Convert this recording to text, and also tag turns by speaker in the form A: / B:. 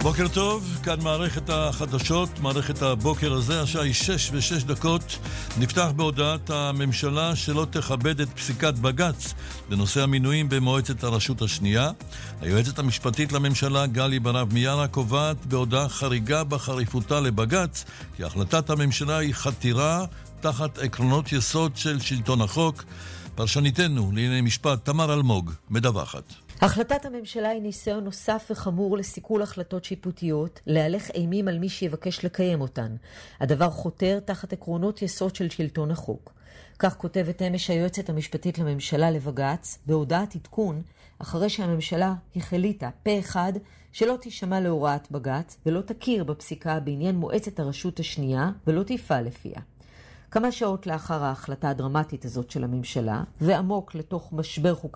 A: בוקר טוב, כאן מערכת החדשות, מערכת הבוקר הזה, השעה היא 6:06. נפתח בהודעת הממשלה שלא תכבד את פסיקת בג"ץ בנושא המינויים במועצת הרשות השנייה. היועצת המשפטית לממשלה גלי ברב מיארה קובעת בהודעה חריגה בחריפותה לבג"ץ כי החלטת הממשלה היא חתירה תחת עקרונות יסוד של שלטון החוק. פרשניתנו לענייני משפט תמר אלמוג מדווחת.
B: החלטת הממשלה היא ניסיון נוסף וחמור לסיכול החלטות שיפוטיות, להלך אימים על מי שיבקש לקיים אותן. הדבר חותר תחת עקרונות יסוד של שלטון החוק. כך כותבת אמש היועצת המשפטית לממשלה לבג"ץ, בהודעת עדכון, אחרי שהממשלה החליטה פה אחד שלא תשמע להוראת בג"ץ ולא תכיר בפסיקה בעניין מועצת הרשות השנייה ולא תפעל לפיה. כמה שעות לאחר ההחלטה הדרמטית הזאת של הממשלה, ועמוק לתוך משבר חוקתי